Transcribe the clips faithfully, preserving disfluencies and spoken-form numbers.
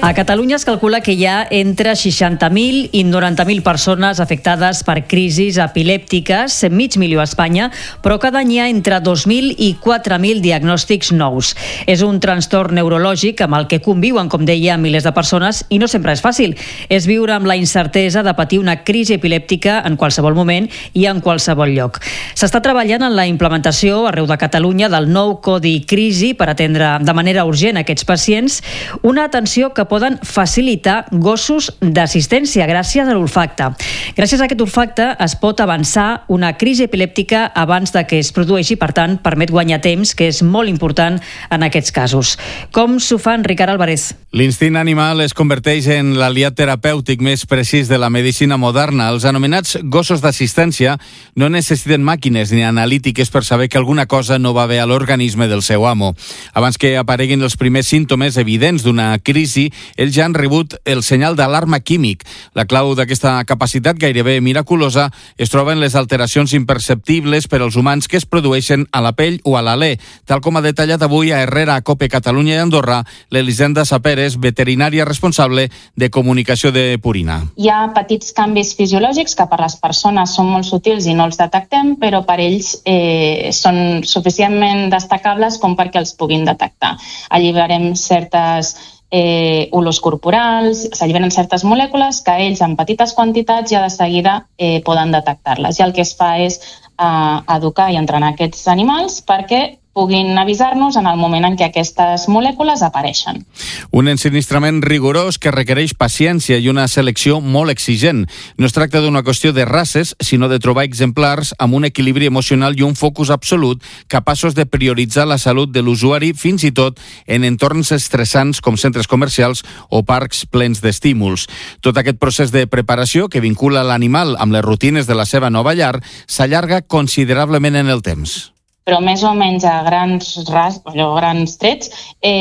A Catalunya es calcula que hi ha entre seixanta mil i noranta mil persones afectades per crisis epilèptiques, mig milió a Espanya, però cada any hi ha entre dos mil i quatre mil diagnòstics nous. És un trastorn neurològic amb el que conviuen, com deia, milers de persones i no sempre és fàcil. És viure amb la incertesa de patir una crisi epilèptica en qualsevol moment i en qualsevol lloc. S'està treballant en la implementació arreu de Catalunya del nou Codi Crisi per atendre de manera urgent aquests pacients, una atenció que poden facilitar gossos d'assistència gràcies a l'olfacte. Gràcies a aquest olfacte es pot avançar una crisi epilèptica abans de que es produeixi, per tant, permet guanyar temps, que és molt important en aquests casos. Com s'ho fa en Ricard Álvarez? L'instint animal es converteix en l'aliat terapèutic més precís de la medicina moderna. Els anomenats gossos d'assistència no necessiten màquines ni analítiques per saber que alguna cosa no va bé a l'organisme del seu amo. Abans que apareguin els primers símptomes evidents d'una crisi, ells ja han rebut el senyal d'alarma químic. La clau d'aquesta capacitat gairebé miraculosa es troba en les alteracions imperceptibles per als humans que es produeixen a la pell o a l'alè, tal com ha detallat avui a Herrera, a COPE Catalunya i Andorra, l'Elisenda Saperes, veterinària responsable de comunicació de Purina. Hi ha petits canvis fisiològics que per les persones són molt sutils i no els detectem, però per ells eh, són suficientment destacables com perquè els puguin detectar. Alliberem certes eh, olors corporals, s'alliberen certes molècules que ells en petites quantitats ja de seguida eh, poden detectar-les. I el que es fa és eh, educar i entrenar aquests animals perquè puguin avisar-nos en el moment en què aquestes molècules apareixen. Un ensinistrament rigorós que requereix paciència i una selecció molt exigent. No es tracta d'una qüestió de races, sinó de trobar exemplars amb un equilibri emocional i un focus absolut capaços de prioritzar la salut de l'usuari fins i tot en entorns estressants com centres comercials o parcs plens d'estímuls. Tot aquest procés de preparació que vincula l'animal amb les rutines de la seva nova llar s'allarga considerablement en el temps. Però més o menys a grans, ras, allò, grans trets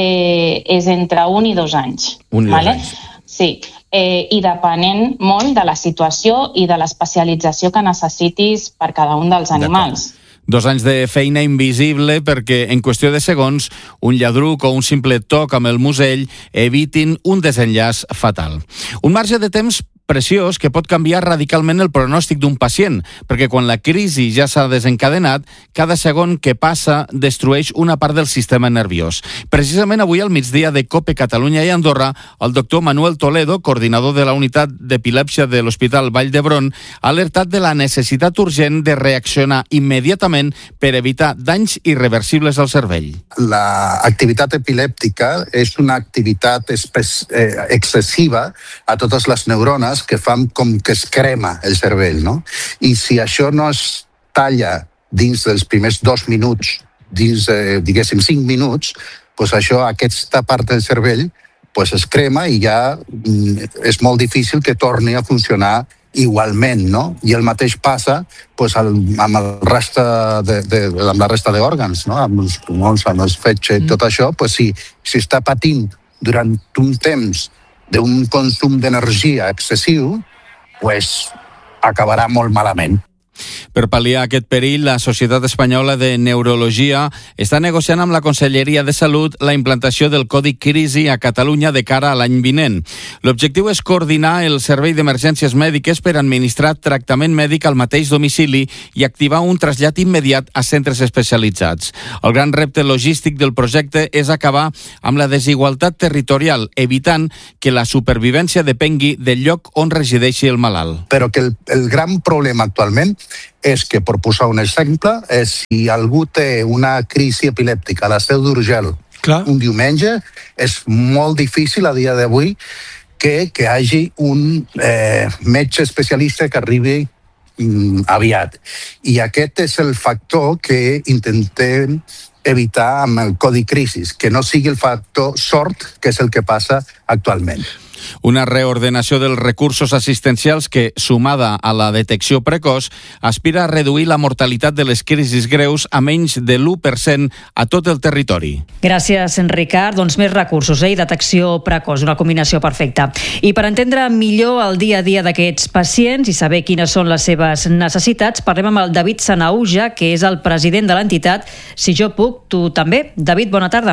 eh, és entre un i dos anys. Un i vale? dos anys. Sí, eh, i depenent molt de la situació i de l'especialització que necessitis per cada un dels animals. Dos anys de feina invisible perquè en qüestió de segons un lladruc o un simple toc amb el musell evitin un desenllaç fatal. Un marge de temps preciós que pot canviar radicalment el pronòstic d'un pacient, perquè quan la crisi ja s'ha desencadenat, cada segon que passa destrueix una part del sistema nerviós. Precisament avui al migdia de COPE Catalunya i Andorra, el doctor Manuel Toledo, coordinador de la unitat d'epilèpsia de l'Hospital Vall d'Hebron, ha alertat de la necessitat urgent de reaccionar immediatament per evitar danys irreversibles al cervell. L'activitat epilèptica és una activitat espe- eh, excessiva a totes les neurones que fan com que es crema el cervell, no? I si això no es talla dins dels primers dos minuts, dins, eh, diguéssim, cinc minuts, doncs això, aquesta part del cervell, doncs es crema i ja mm, és molt difícil que torni a funcionar igualment, no? I el mateix passa doncs, el, amb, el resta de, de, amb la resta d'òrgans, no? Amb els pulmons, amb els fetge i tot això, doncs, si, si està patint durant un temps d'un consum d'energia excessiu, pues, acabarà molt malament. Per pal·liar aquest perill, la Societat Espanyola de Neurologia està negociant amb la Conselleria de Salut la implantació del Codi Crisi a Catalunya de cara a l'any vinent. L'objectiu és coordinar el servei d'emergències mèdiques per administrar tractament mèdic al mateix domicili i activar un trasllat immediat a centres especialitzats. El gran repte logístic del projecte és acabar amb la desigualtat territorial, evitant que la supervivència depengui del lloc on resideixi el malalt. Però que el, el gran problema actualment és que, per posar un exemple, és si algú té una crisi epilèptica a la Seu d'Urgell un diumenge, és molt difícil a dia d'avui que, que hi hagi un eh, metge especialista que arribi mm, aviat. I aquest és el factor que intentem evitar amb el Codi Crisi, que no sigui el factor sort, que és el que passa actualment. Una reordenació dels recursos assistencials que, sumada a la detecció precoç, aspira a reduir la mortalitat de les crisis greus a menys de l'u per cent a tot el territori. Gràcies, Ricard. Doncs més recursos eh? i detecció precoç, una combinació perfecta. I per entendre millor el dia a dia d'aquests pacients i saber quines són les seves necessitats, parlem amb el David Sanauja, que és el president de l'entitat Si jo puc, tu també. David, bona tarda.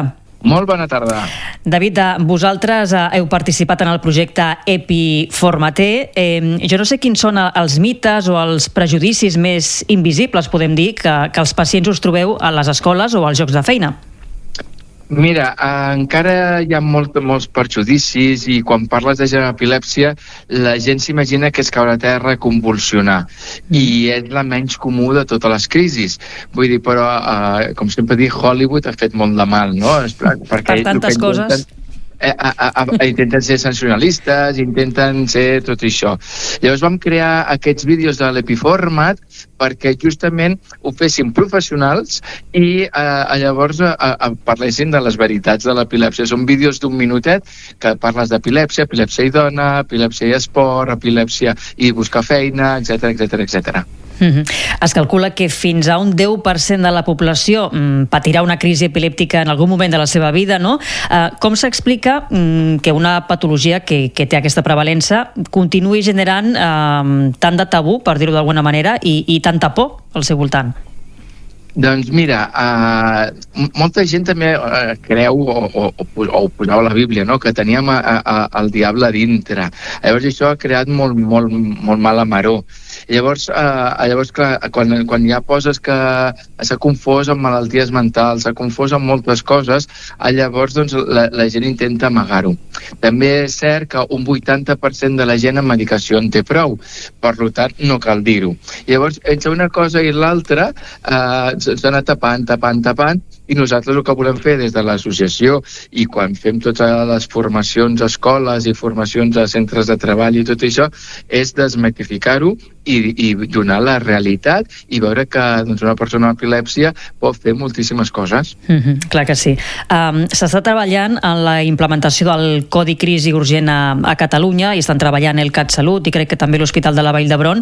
Molt bona tarda. David, vosaltres heu participat en el projecte EpiForma't. Eh, jo no sé quins són els mites o els prejudicis més invisibles, podem dir, que, que els pacients us trobeu a les escoles o als llocs de feina. Mira, eh, encara hi ha molt, molts prejudicis i quan parles de gent amb epilèpsia la gent s'imagina que és caure a terra i convulsionar mm. i és la menys comú de totes les crisis. Vull dir, però, eh, com sempre dic, Hollywood ha fet molt de mal, no? Perquè per tantes coses... A, a, a, intenten ser sensacionalistes, intenten ser tot això. Llavors vam crear aquests vídeos de l'EpiForma't perquè justament ho fessin professionals i eh, llavors eh, eh, parlessin de les veritats de l'epilèpsia. Són vídeos d'un minutet que parles d'epilèpsia, epilèpsia i dona, epilèpsia i esport, epilèpsia i buscar feina, etcètera, etcètera, etcètera. Mm-hmm. Es calcula que fins a un deu per cent de la població mm, patirà una crisi epilèptica en algun moment de la seva vida, no? Eh, com s'explica mm, que una patologia que, que té aquesta prevalença continuï generant eh, tant de tabú, per dir-ho d'alguna manera, i, i tanta por al seu voltant? Doncs mira, uh, molta gent també uh, creu o, o, o, o posava a la Bíblia, no?, que teníem a, a, el diable dintre. Llavors això ha creat molt, molt, molt mala maror. Llavors, uh, llavors clar, quan, quan ja poses que s'ha confós amb malalties mentals, s'ha confós amb moltes coses, llavors doncs, la, la gent intenta amagar-ho. També és cert que un vuitanta per cent de la gent amb medicació en té prou, per tant no cal dir-ho. Llavors, entre una cosa i l'altra, eh, s'ha anat tapant, tapant, tapant, i nosaltres el que volem fer des de l'associació i quan fem totes les formacions a escoles i formacions a centres de treball i tot això, és desmitificar-ho i, i donar la realitat i veure que doncs, una persona amb epilèpsia pot fer moltíssimes coses. Mm-hmm, clar que sí. Um, S'està treballant en la implementació del Codi Crisi Urgent a, a Catalunya i estan treballant el CatSalut i crec que també l'Hospital de la Vall d'Hebron.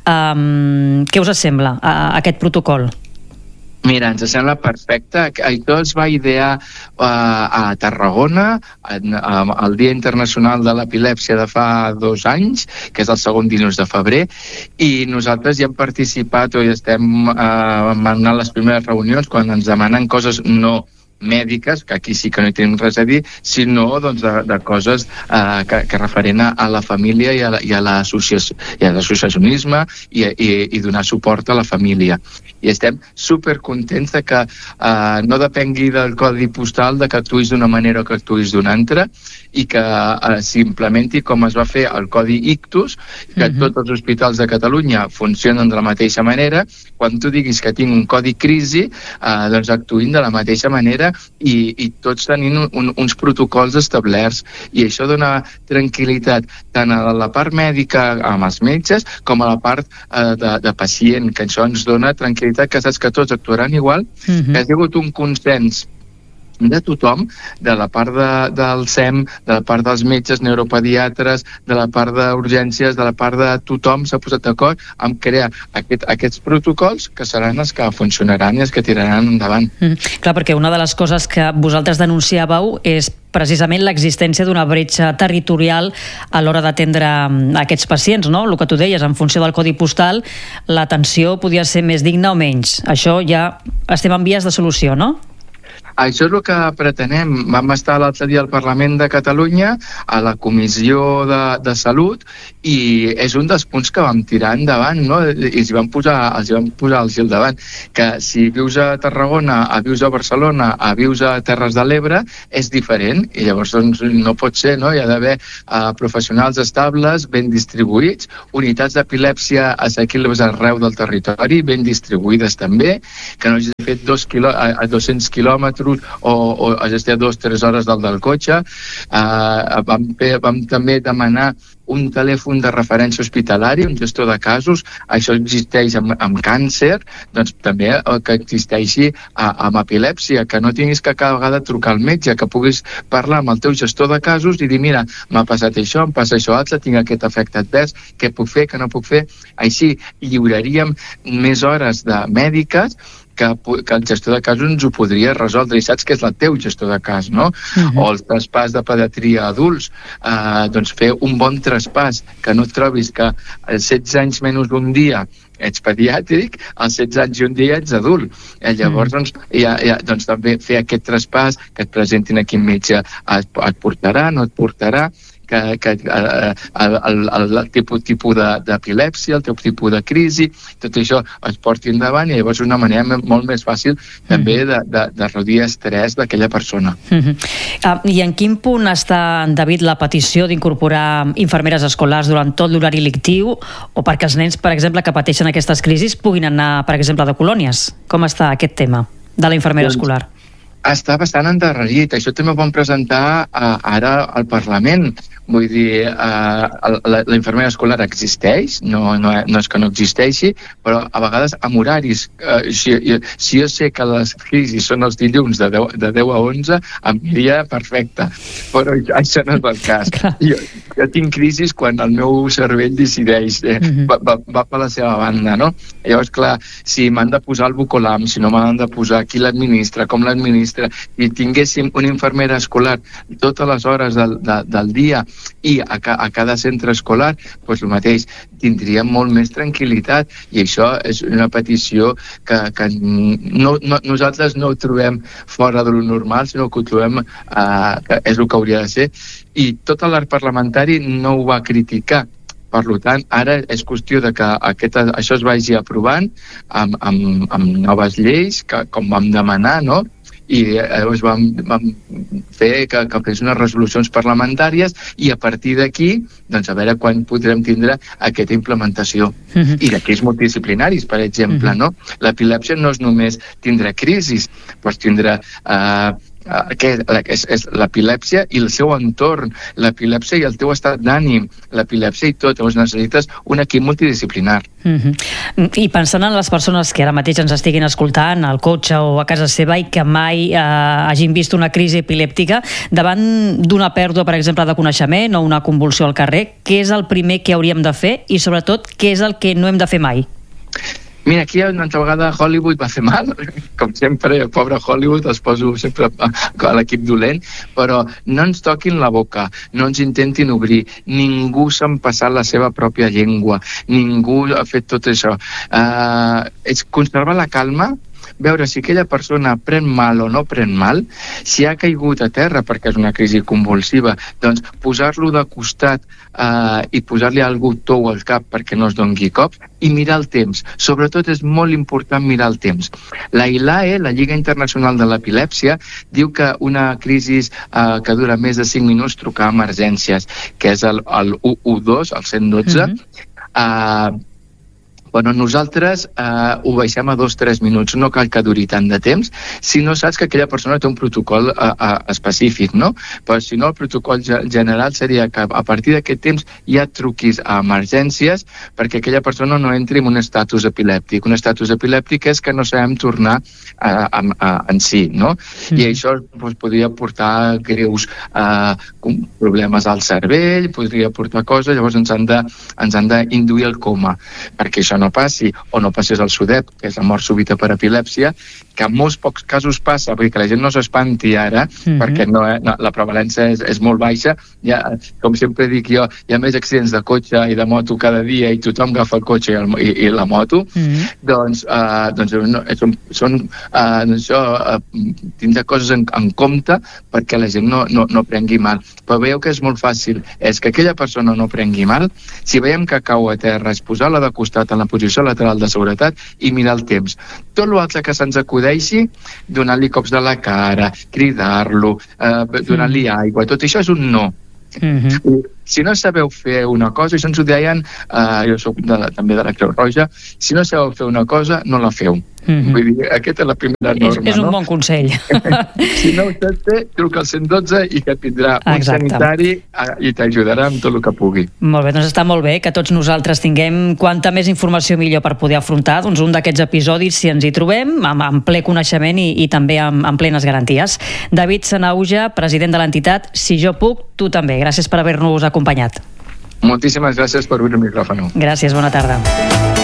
Um, què us sembla a, a aquest protocol? Mira, ens sembla perfecte. Això es va idear uh, a Tarragona en, um, el Dia Internacional de l'Epilèpsia de fa dos anys, que és el segon dilluns de febrer, i nosaltres hi hem participat o hi estem uh, manant les primeres reunions quan ens demanen coses no mèdiques, que aquí sí que no hi tenim res a dir, sinó doncs, de, de coses eh, que, que referent a la família i a, la, i a l'associacionisme i, i, i donar suport a la família. I estem supercontents de que eh, no depengui del codi postal de que actuïs d'una manera o que actuïs d'una altra i que eh, s'implementi com es va fer el codi Ictus, que uh-huh. tots els hospitals de Catalunya funcionen de la mateixa manera. Quan tu diguis que tinc un codi crisi, eh, doncs actuïn de la mateixa manera i, i tots tenint un, uns protocols establerts, i això dona tranquil·litat tant a la part mèdica amb els metges com a la part eh, de, de pacient, que això ens dona tranquil·litat que saps que tots actuaran igual, uh-huh. que ha sigut un consens de tothom, de la part de, del S E M, de la part dels metges neuropediatres, de la part d'urgències, de la part de tothom s'ha posat d'acord en crear aquest, aquests protocols que seran els que funcionaran i els que tiraran endavant. Mm, clar, perquè una de les coses que vosaltres denunciàveu és precisament l'existència d'una bretxa territorial a l'hora d'atendre aquests pacients, no? El que tu deies, en funció del codi postal, l'atenció podia ser més digna o menys. Això ja estem en vies de solució, no? Això és el que pretenem. Vam estar l'altre dia al Parlament de Catalunya, a la Comissió de, de Salut, i és un dels punts que vam tirar endavant, no? I els hi vam posar, els hi vam posar el al davant, que si vius a Tarragona, a vius a Barcelona, a vius a Terres de l'Ebre, és diferent, i llavors doncs, no pot ser, no? Hi ha d'haver uh, professionals estables, ben distribuïts, unitats d'epilèpsia assequibles arreu del territori, ben distribuïdes també, que no hagi fet dos quilò, a dos-cents quilòmetres o, o has estat dues o tres hores dalt del cotxe. Uh, vam, vam també demanar un telèfon de referència hospitalari, un gestor de casos. Això existeix amb, amb càncer, doncs també que existeixi a, amb epilèpsia, que no tinguis que cada vegada trucar al metge, que puguis parlar amb el teu gestor de casos i dir, mira, m'ha passat això, em passa això altre, tinc aquest efecte advers, què puc fer, què no puc fer. Així lliuraríem més hores de mèdiques que, que el gestor de casos ens ho podria resoldre, i saps que és el teu gestor de cas, no? Uh-huh. O el traspàs de pediatria a adults, eh, doncs fer un bon traspàs, que no et trobis que als setze anys menys d'un dia ets pediàtric, als setze anys i un dia ets adult. Eh, llavors, mm. doncs, ja, ja, doncs, també fer aquest traspàs, que et presentin a quin metge et, et portarà, no et portarà, que, que eh, el, el, el tipus, tipus d'epilèpsia, el teu tipus de crisi, tot això es porti endavant, i llavors és una manera molt més fàcil també de, de, de reduir estrès d'aquella persona. Mm-hmm. uh, I en quin punt està, David, la petició d'incorporar infermeres escolars durant tot l'horari lectiu, o perquè els nens, per exemple, que pateixen aquestes crisis puguin anar, per exemple, de colònies? Com està aquest tema de la infermera doncs, escolar? Està bastant endarrerit. Això també ho vam presentar uh, ara al Parlament. Vull dir, uh, la, la infermera escolar existeix, no, no, no és que no existeixi, però a vegades amb horaris. Uh, si, si jo sé que les crisis són els dilluns de deu, de deu a onze, em diria perfecte. Però això no és el cas. Jo, jo tinc crisis quan el meu cervell decideix, eh, mm-hmm. va, va, va per la seva banda, no? Llavors, clar, si m'han de posar el bucolam, si no m'han de posar qui l'administra, com l'administra, i tinguéssim una infermera escolar totes les hores del, de, del dia i a, ca, a cada centre escolar, doncs el mateix, tindríem molt més tranquil·litat, i això és una petició que, que no, no, nosaltres no ho trobem fora de lo normal, sinó que ho trobem eh, que és el que hauria de ser, i tot l'art parlamentari no ho va criticar. Per tant, ara és qüestió de que aquest, això es vagi aprovant amb, amb, amb noves lleis, que, com vam demanar, no? I llavors vam, vam fer que, que fes unes resolucions parlamentàries, i a partir d'aquí, doncs a veure quan podrem tindre aquesta implementació. Uh-huh. I d'aquí els multidisciplinaris, per exemple, uh-huh. no? L'epilèpsia no és només tindrà crisis, doncs tindrà eh, que és, és l'epilèpsia i el seu entorn, l'epilèpsia i el teu estat d'ànim, l'epilèpsia i tot. Llavors necessites un equip multidisciplinar. Mm-hmm. I pensant en les persones que ara mateix ens estiguin escoltant al cotxe o a casa seva i que mai eh, hagin vist una crisi epilèptica, davant d'una pèrdua, per exemple, de coneixement o una convulsió al carrer, què és el primer que hauríem de fer i, sobretot, què és el que no hem de fer mai? Mira, aquí una altra vegada Hollywood va fer mal, com sempre, pobre Hollywood, els poso sempre a l'equip dolent, però no ens toquin la boca, no ens intentin obrir, ningú s'ha empassat la seva pròpia llengua, ningú ha fet tot això. Uh, és conservar la calma, veure si aquella persona pren mal o no pren mal, si ha caigut a terra perquè és una crisi convulsiva, doncs posar-lo de costat eh, i posar-li algú tou al cap perquè no es doni cops, i mirar el temps. Sobretot és molt important mirar el temps. La I L A E, la Lliga Internacional de l'Epilèpsia, diu que una crisi eh, que dura més de cinc minuts trucar a emergències, que és el, el u u dos, el cent dotze, mm-hmm. eh, Bueno, nosaltres eh, ho baixem a dos o tres minuts, no cal que duri tant de temps, si no saps que aquella persona té un protocol eh, eh, específic, no? Però si no, el protocol general seria que a partir d'aquest temps ja truquis a emergències perquè aquella persona no entri en un estatus epilèptic. Un estatus epilèptic és que no sabem tornar a, a, a, en si, no? Mm. I això doncs, podria portar greus eh, problemes al cervell, podria portar coses, llavors ens han de, ens han d'induir al coma, perquè això no passi, o no passés el SUDEP, que és la mort súbita per epilèpsia, que en molts pocs casos passa, vull dir que la gent no s'espanti ara, mm-hmm. perquè no, no, la prevalència és, és molt baixa. Ja, com sempre dic jo, hi ha més accidents de cotxe i de moto cada dia i tothom agafa el cotxe i, el, i, i la moto, mm-hmm. doncs, uh, doncs no, són, són uh, doncs això, uh, tindre coses en, en compte perquè la gent no, no, no prengui mal. Però veieu que és molt fàcil, és que aquella persona no prengui mal, si veiem que cau a terra, és posar-la de costat en la posició lateral de seguretat i mirar el temps. Tot l'altre que se'ns acudeixi, donar-li cops de la cara, cridar-lo, eh, donar-li aigua, tot això és un no. Mm-hmm. Si no sabeu fer una cosa, això ens ho deien, eh, jo soc de la, també de la Creu Roja, si no sabeu fer una cosa, no la feu. Mm-hmm. Vull dir, aquesta és la primera norma. És, és un no? bon consell. Si no ho saps fer, truca al cent dotze i que tindrà un Exacte. sanitari eh, i t'ajudarà amb tot el que pugui. Molt bé, doncs està molt bé que tots nosaltres tinguem quanta més informació millor per poder afrontar doncs, un d'aquests episodis, si ens hi trobem, amb, amb ple coneixement i, i també amb, amb plenes garanties. David Sanahuja, president de l'entitat Si jo puc, tu també. Gràcies per haver-nos acompanyat. Moltíssimes gràcies per obrir el micròfon. Gràcies, bona tarda.